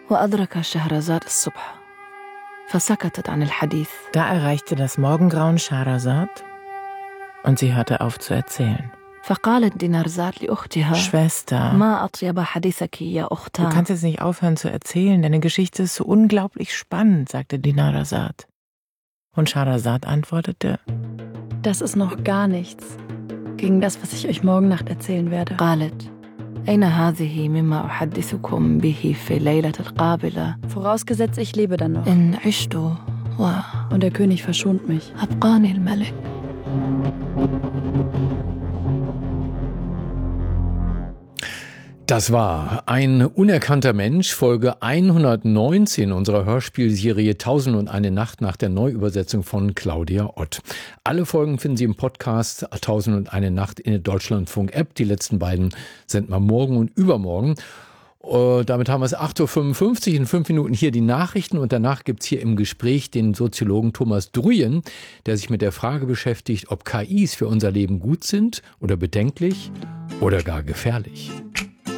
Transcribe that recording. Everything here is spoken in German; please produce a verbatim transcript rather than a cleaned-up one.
وأدرك شهرزاد الصبح فسكتت عن الحديث. Da erreichte das Morgengrauen Schahrazad und sie hörte auf zu erzählen. فقالت دينارزاد لأختها Schwester, ما أطيب حديثك يا du أختان. kannst jetzt nicht aufhören zu erzählen, deine Geschichte ist so unglaublich spannend, sagte Dinarzad. Und Schahrazad antwortete: Das ist noch gar nichts gegen das, was ich euch morgen Nacht erzählen werde. قالت أين هذه مما أحدثكم به في الليلة القابلة Vorausgesetzt, ich lebe dann noch. إن عشت Und der König verschont mich. وأبقاني الملك. Das war Ein unerkannter Mensch, Folge hundertneunzehn unserer Hörspielserie Tausend und eine Nacht nach der Neuübersetzung von Claudia Ott. Alle Folgen finden Sie im Podcast Tausend und eine Nacht in der Deutschlandfunk-App. Die letzten beiden senden wir morgen und übermorgen. Uh, damit haben wir es acht Uhr fünfundfünfzig, in fünf Minuten hier die Nachrichten und danach gibt's hier im Gespräch den Soziologen Thomas Druyen, der sich mit der Frage beschäftigt, ob K Is für unser Leben gut sind oder bedenklich oder gar gefährlich.